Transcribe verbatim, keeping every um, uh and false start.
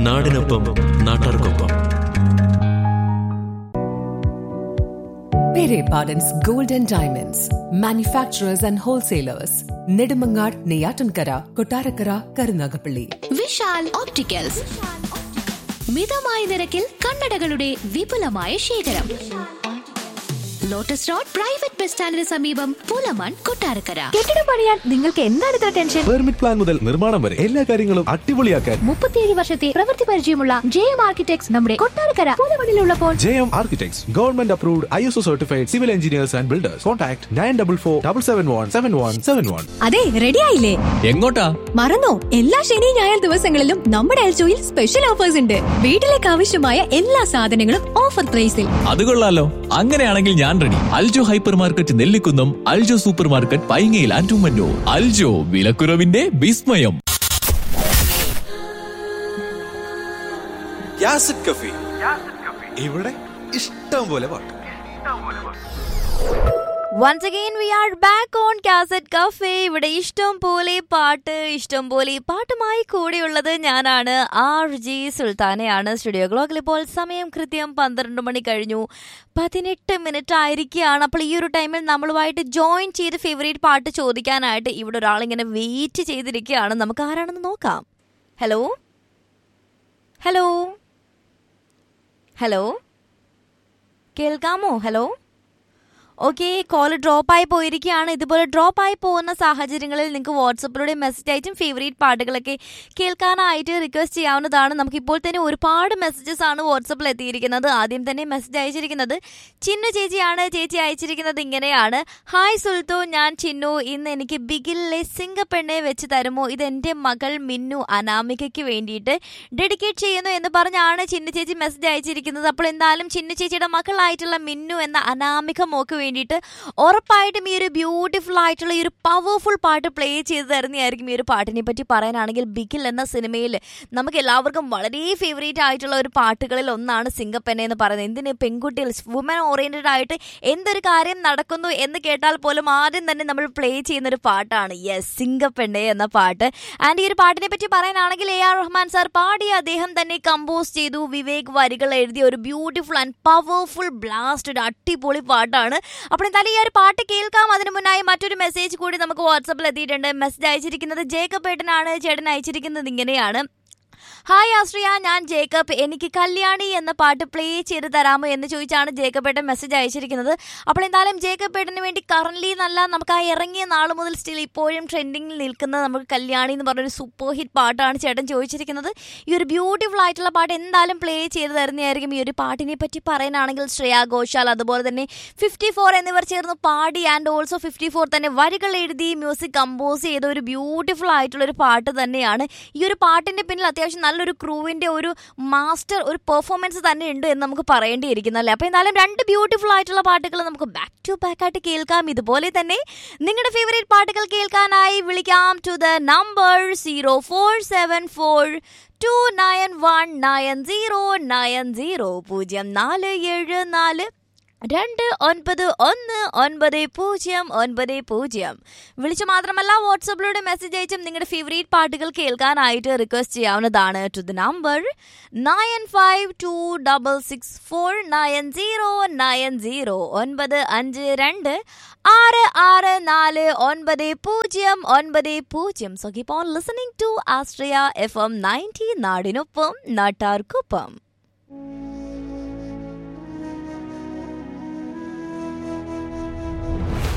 നാടിനൊപ്പം നാട്ടാർക്കൊപ്പം. Pere Pardon's Gold and Diamonds, manufacturers and wholesalers. Nedumangad, Neyatankara, Kottarakara, Karunagapalli. Vishal opticals മിതമായ നിരക്കിൽ കണ്ണടകളുടെ വിപുലമായ ശേഖരം. ലോട്ടസ് റോഡ് പ്രൈവറ്റ് ബസ് സ്റ്റാൻഡിന് സമീപം പൂലമാൻ, കൊട്ടാരക്കര. കെട്ടിടം പണിയാൻ നിങ്ങൾക്ക് എന്താണ് ഇത്ര ടെൻഷൻ? പെർമിറ്റ് പ്ലാൻ മുതൽ നിർമ്മാണം വരെ എല്ലാ കാര്യങ്ങളും അടിപൊളിയാക്കാൻ മുപ്പത്തിയേഴ് വർഷത്തെ പ്രവൃത്തി പരിചയമുള്ള ജെ എം ആർക്കിടെക്ട്സ് നമ്മുടെ Kottarakkara പൂലമണിലുള്ളപ്പോൾ J M architects government approved I S O certified civil engineers and builders. Contact nine double four double seven one seven one seven one. അതെ, റെഡി ആയില്ലേ? എങ്ങോട്ടാ? മറന്നോ? എല്ലാ ശനി ഞായർ ദിവസങ്ങളിലും നമ്മുടെ എൽജോയിൽ സ്പെഷ്യൽ ഓഫേഴ്സ് ഉണ്ട്. വീട്ടിലേക്ക് ആവശ്യമായ എല്ലാ സാധനങ്ങളും ഓഫർ പ്രൈസിൽ. അത് കൊള്ളാലോ. അങ്ങനെയാണെങ്കിൽ ഞാൻ ready. Aljo hyper market Nellikunnam, Aljo super market പൈങ്ങയിൽ and Ummannoor. Aljo, വിലക്കുറവിന്റെ വിസ്മയം. യാസിഡ് കഫേ, ഇവിടെ ഇഷ്ടം പോലെ പാട്ട്. Once again we are back on Cassette Cafe. ഇവിടെ ഇഷ്ടം പോലെ പാട്ട്, ഇഷ്ടം പോലെ പാട്ടുമായി കൂടെയുള്ളത് ഞാനാണ്, ആർ ജി സുൽത്താനയാണ്. സ്റ്റുഡിയോ ക്ലോക്കിൽ ഇപ്പോൾ സമയം കൃത്യം പന്ത്രണ്ട് മണി കഴിഞ്ഞു പതിനെട്ട് മിനിറ്റ് ആയിരിക്കുകയാണ്. അപ്പോൾ ഈ ഒരു ടൈമിൽ നമ്മളുമായിട്ട് ജോയിൻ ചെയ്ത് ഫേവറേറ്റ് പാട്ട് ചോദിക്കാനായിട്ട് ഇവിടെ ഒരാളിങ്ങനെ വെയിറ്റ് ചെയ്തിരിക്കുകയാണ്. നമുക്ക് ആരാണെന്ന് നോക്കാം. ഹലോ ഹലോ ഹലോ കേൾക്കാമോ? ഹലോ. ഓക്കെ, കോൾ ഡ്രോപ്പ് ആയി പോയിരിക്കുകയാണ്. ഇതുപോലെ ഡ്രോപ്പ് ആയി പോകുന്ന സാഹചര്യങ്ങളിൽ നിങ്ങൾക്ക് വാട്സപ്പിലൂടെ മെസ്സേജ് അയച്ചും ഫേവറേറ്റ് പാട്ടുകളൊക്കെ കേൾക്കാനായിട്ട് റിക്വസ്റ്റ് ചെയ്യാവുന്നതാണ്. നമുക്കിപ്പോൾ തന്നെ ഒരുപാട് മെസ്സേജസ് ആണ് വാട്സപ്പിൽ എത്തിയിരിക്കുന്നത്. ആദ്യം തന്നെ മെസ്സേജ് അയച്ചിരിക്കുന്നത് ചിന്നു ചേച്ചിയാണ്. ചേച്ചി അയച്ചിരിക്കുന്നത് ഇങ്ങനെയാണ്: ഹായ് സുൽത്തു, ഞാൻ ചിന്നു. ഇന്ന് എനിക്ക് ബിഗിലെ സിംഗപ്പെണ്ണെ വെച്ച് തരുമോ? ഇതെൻ്റെ മകൾ മിന്നു അനാമികയ്ക്ക് വേണ്ടിയിട്ട് ഡെഡിക്കേറ്റ് ചെയ്യുന്നു എന്ന് പറഞ്ഞാണ് ചിന്നു ചേച്ചി മെസ്സേജ് അയച്ചിരിക്കുന്നത്. അപ്പോൾ എന്തായാലും ചിന്നു ചേച്ചിയുടെ മകളായിട്ടുള്ള മിന്നു എന്ന അനാമിക മോക്ക് വേണ്ടിയിട്ട് ഉറപ്പായിട്ടും ഈ ഒരു ബ്യൂട്ടിഫുൾ ആയിട്ടുള്ള ഈ ഒരു പവർഫുൾ പാട്ട് പ്ലേ ചെയ്ത് തരുന്നതായിരിക്കും. ഈ ഒരു പാട്ടിനെ പറ്റി പറയാനാണെങ്കിൽ ബിഗിൽ എന്ന സിനിമയിൽ നമുക്ക് എല്ലാവർക്കും വളരെ ഫേവറേറ്റ് ആയിട്ടുള്ള ഒരു പാട്ടുകളിൽ ഒന്നാണ് സിംഗപ്പെണ്ണെ എന്ന് പറയുന്നത്. എന്തിന് പെൺകുട്ടികൾ വുമൻ ഓറിയന്റഡ് ആയിട്ട് എന്തൊരു കാര്യം നടക്കുന്നു എന്ന് കേട്ടാൽ പോലും ആദ്യം തന്നെ നമ്മൾ പ്ലേ ചെയ്യുന്ന ഒരു പാട്ടാണ് യെസ് സിംഗപ്പെണ്ണെ എന്ന പാട്ട്. ആൻഡ് ഈ ഒരു പാട്ടിനെ പറ്റി പറയാനാണെങ്കിൽ എ ആർ റഹ്മാൻ സാർ പാടി അദ്ദേഹം തന്നെ കമ്പോസ് ചെയ്തു, വിവേക് വരികൾ എഴുതിയ ഒരു ബ്യൂട്ടിഫുൾ ആൻഡ് പവർഫുൾ ബ്ലാസ്റ്റഡ് അടിപൊളി പാട്ടാണ്. അപ്പോൾ എന്തായാലും ഈ ഒരു പാട്ട് കേൾക്കാം. അതിന് മുന്നായി മറ്റൊരു മെസ്സേജ് കൂടി നമുക്ക് വാട്സാപ്പിൽ എത്തിയിട്ടുണ്ട്. മെസ്സേജ് അയച്ചിരിക്കുന്നത് ജേക്കബ് ഏട്ടനാണ്. ചേട്ടൻ അയച്ചിരിക്കുന്നത് ഇങ്ങനെയാണ്: ഹായ് ആശ്രിയ, ഞാൻ ജേക്കബ്. എനിക്ക് കല്യാണി എന്ന പാട്ട് പ്ലേ ചെയ്ത് തരാമോ എന്ന് ചോദിച്ചാണ് ജേക്കബ് ഏട്ടൻ മെസ്സേജ് അയച്ചിരിക്കുന്നത്. അപ്പോൾ എന്തായാലും ജേക്കബ് ഏട്ടന് വേണ്ടി കറൻലി നല്ല നമുക്ക് ആ ഇറങ്ങിയ നാൾ മുതൽ സ്റ്റിൽ ഇപ്പോഴും ട്രെൻഡിങ്ങിൽ നിൽക്കുന്ന നമുക്ക് കല്യാണി എന്ന് പറഞ്ഞൊരു സൂപ്പർ ഹിറ്റ് പാട്ടാണ് ചേട്ടൻ ചോദിച്ചിരിക്കുന്നത്. ഈ ഒരു ബ്യൂട്ടിഫുൾ ആയിട്ടുള്ള പാട്ട് എന്തായാലും പ്ലേ ചെയ്ത് തരുന്നതായിരിക്കും. ഈ ഒരു പാട്ടിനെ പറ്റി പറയാനാണെങ്കിൽ ശ്രേയ ഘോഷാൽ അതുപോലെ തന്നെ ഫിഫ്റ്റി ഫോർ എന്നിവർ ചേർന്ന് പാടി ആൻഡ് ഓൾസോ ഫിഫ്റ്റി ഫോർ തന്നെ വരികൾ എഴുതി മ്യൂസിക് കമ്പോസ് ചെയ്ത ഒരു ബ്യൂട്ടിഫുൾ ആയിട്ടുള്ളൊരു പാട്ട് തന്നെയാണ്. ഈ ഒരു പാട്ടിൻ്റെ പിന്നിൽ അത്യാവശ്യം നല്ലൊരു ക്രൂവിൻ്റെ ഒരു മാസ്റ്റർ ഒരു പെർഫോമൻസ് തന്നെ ഉണ്ട് എന്ന് നമുക്ക് പറയേണ്ടിയിരിക്കുന്നു അല്ലേ. അപ്പോൾ എന്തായാലും രണ്ട് ബ്യൂട്ടിഫുൾ ആയിട്ടുള്ള പാട്ടുകൾ നമുക്ക് ബാക്ക് ടു ബാക്ക് ആയിട്ട് കേൾക്കാം. ഇതുപോലെ തന്നെ നിങ്ങളുടെ ഫേവറേറ്റ് പാട്ടുകൾ കേൾക്കാനായി വിളിക്കാം to the number zero four seven four to nine one nine zero nine zero പൂജ്യം നാല് ഏഴ് നാല് രണ്ട് ഒൻപത് ഒന്ന് ഒൻപത് പൂജ്യം ഒൻപത് പൂജ്യം. വിളിച്ചു മാത്രമല്ല വാട്സപ്പിലൂടെ മെസ്സേജ് അയച്ചും നിങ്ങളുടെ ഫേവറേറ്റ് പാട്ടുകൾ കേൾക്കാനായിട്ട് റിക്വസ്റ്റ് ചെയ്യാവുന്നതാണ് to the number nine five to double six four nine zero nine zero ഒൻപത് അഞ്ച് രണ്ട് ആറ് ആറ് നാല് ഒൻപത് പൂജ്യം ഒൻപത് പൂജ്യം. So keep on listening to Austria F M ninety, നാടിനൊപ്പം നാട്ടാർക്കൊപ്പം.